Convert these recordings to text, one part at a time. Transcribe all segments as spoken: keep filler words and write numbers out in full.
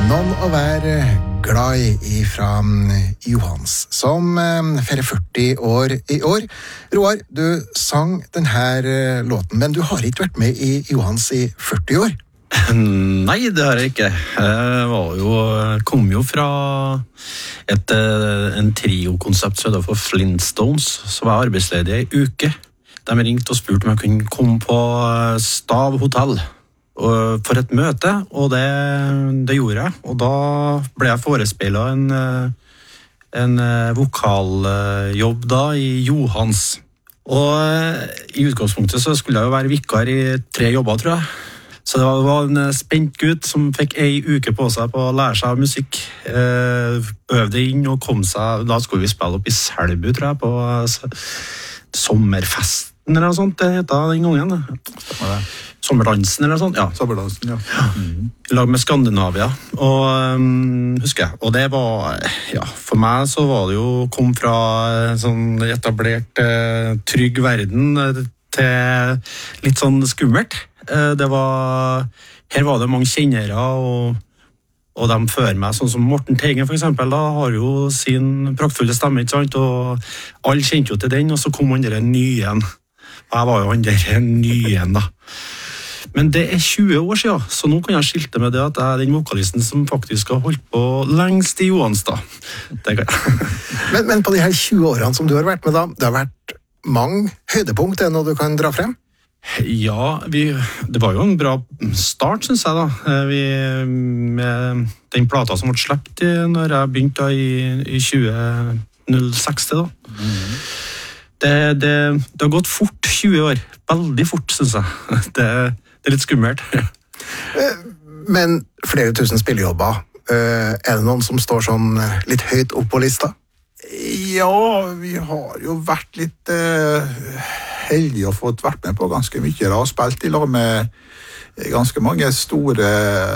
Noen å være glad i fra Johans, som feirer førti år i år. Roar, du sang denne låten, men du har ikke vært med i Johans i førti år. Nei, det har jeg ikke. Jeg var jo, kom jo fra et, en trio-konsept som heter for Flintstones, så var jeg arbeidsledig i uke. De ringte og spurte om jeg kunne komme på Stav Hotel for et møte, og det, det gjorde jeg. Og da ble jeg forespeilet en, en vokaljobb da i Johans. Og i utgangspunktet så skulle jeg jo være vikar i tre jobber, tror jeg. Så det var en spent gutt som fikk ei uke på seg på å lære seg musikk. Øvde inn og kom seg, da skulle vi spille opp i Selbu, tror jeg, på sommerfesten eller noe sånt, det heter den gangen. Stemmer det. Sommerdansen eller noe sånt, ja. Sommerdansen, ja. Mm. I lag med Skandinavia, og um, husker jeg. Og det var, ja, for meg så var det jo, kom fra sånn etablert, eh, trygg verden til litt sånn skummelt. Eh, det var, her var det mange kjennere, og, og de før meg, sånn som Morten Teigen for eksempel, da har jo sin praktfulle stemme, ikke sant? Og alle kjente jo til den, og så kom han der nye igjen. Og jeg var jo han der nye igjen da. Men det er tjue år siden, så nå kan jeg skilte med det at jeg er den vokalisten som faktisk har holdt på lengst i Johans da. Det kan jeg. men, men på de her tjue årene som du har vært med da, det har vært mange høydepunkt, er det noe du kan dra frem? Ja, vi, det var jo en bra start, synes jeg da. Vi, med den plata som ble slept når jeg begynte i, i tjue null seks da. Mm. Det, det, det har gått fort tjue år. Veldig fort, synes jeg. Det, det er litt skummelt. Men flere tusen spillejobber, er det noen som står sånn litt høyt opp på lista? Ja, vi har jo vært litt uh, heldige og fått vært med på ganske mye. Da. Spilt i lag med ganske mange store,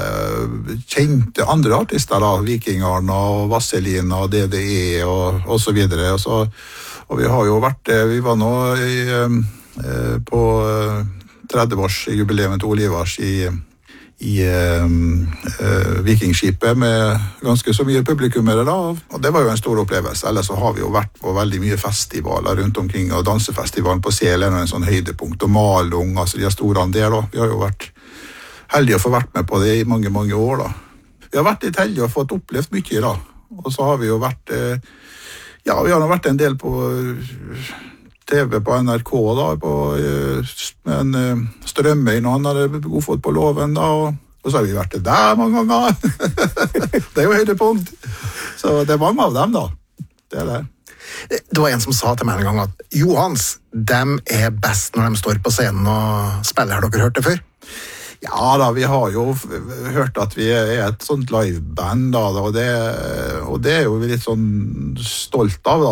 kjente andre artister, da. Vikingarna og Vazelina og D D E og, og så videre. Og, så, og vi har jo vært, vi var nå i, uh, på tretti-årsjubileet til Olivars i, i uh, uh, Vikingskipet med ganske så mye publikummere da, og det var jo en stor opplevelse. Ellers så har vi jo vært på veldig mye festivaler rundt omkring, og dansefestivalen på Selen er en sånn høydepunkt, og Malung, altså de har store der da. Vi har jo vært heldige å få vært med på det i mange, mange år da. Vi har vært litt heldige og fått opplevd mye da, og så har vi jo vært, uh, ja, vi har nå vært en del på uh, T V på N R K da, på en uh, Strømøy når han hadde godfot på loven da, og, og så har vi vært det der mange ganger. Det er jo høydepunkt. Så det er mange av dem da. Det er det. Det var en som sa til meg en gang at Johans, dem er best når de står på scenen og spiller. Har dere hørt det før? Ja da, vi har jo hørt at vi er et sånt liveband da, og det, og det er jo vi litt sånn stolt av da.